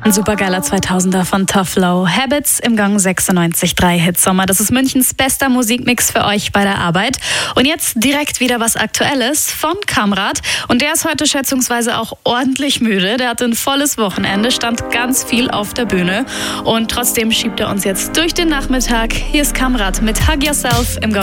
Ein supergeiler 2000er von Tough Low. Habits im Gang 96.3 Hitsommer. Das ist Münchens bester Musikmix für euch bei der Arbeit. Und jetzt direkt wieder was Aktuelles von Kamrat. Und der ist heute schätzungsweise auch ordentlich müde. Der hatte ein volles Wochenende, stand ganz viel auf der Bühne. Und trotzdem schiebt er uns jetzt durch den Nachmittag. Hier ist Kamrat mit Hug Yourself im Gang